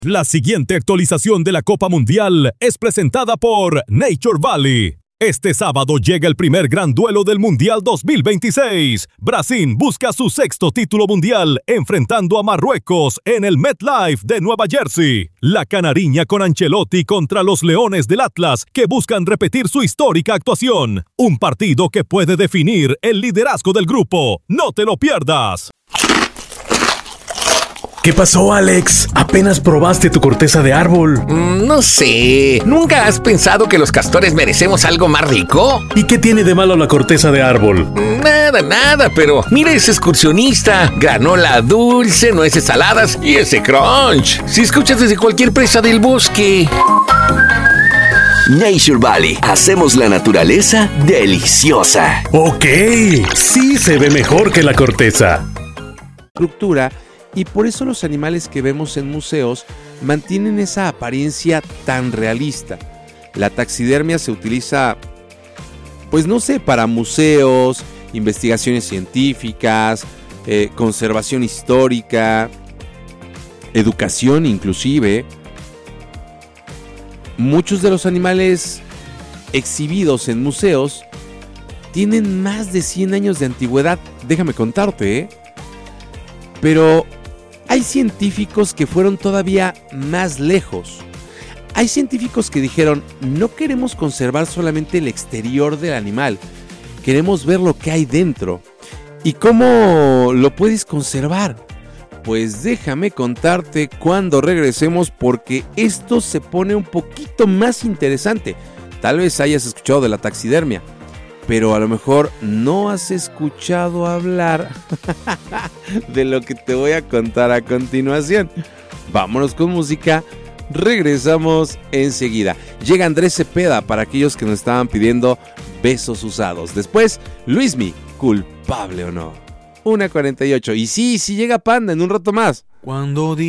La siguiente actualización de la Copa Mundial es presentada por Nature Valley. Este sábado llega el primer gran duelo del Mundial 2026. Brasil busca su sexto título mundial enfrentando a Marruecos en el MetLife de Nueva Jersey. La canariña con Ancelotti contra los Leones del Atlas que buscan repetir su histórica actuación. Un partido que puede definir el liderazgo del grupo. ¡No te lo pierdas! ¿Qué pasó, Alex? ¿Apenas probaste tu corteza de árbol? No sé. ¿Nunca has pensado que los castores merecemos algo más rico? ¿Y qué tiene de malo la corteza de árbol? Nada, pero mira ese excursionista. Granola dulce, nueces saladas y ese crunch. Si escuchas desde cualquier presa del bosque. Nature Valley. Hacemos la naturaleza deliciosa. Ok, sí se ve mejor que la corteza. Estructura. Y por eso los animales que vemos en museos mantienen esa apariencia tan realista. La taxidermia se utiliza, pues no sé, para museos, investigaciones científicas, conservación histórica, educación inclusive. Muchos de los animales exhibidos en museos tienen más de 100 años de antigüedad, déjame contarte, Pero hay científicos que fueron todavía más lejos. Hay científicos que dijeron, no queremos conservar solamente el exterior del animal, queremos ver lo que hay dentro. ¿Y cómo lo puedes conservar? Pues déjame contarte cuando regresemos, porque esto se pone un poquito más interesante. Tal vez hayas escuchado de la taxidermia, pero a lo mejor no has escuchado hablar de lo que te voy a contar a continuación. Vámonos con música, regresamos enseguida. Llega Andrés Cepeda para aquellos que nos estaban pidiendo besos usados. Después, Luismi, culpable o no. 1:48. Y sí llega Panda en un rato más. Cuando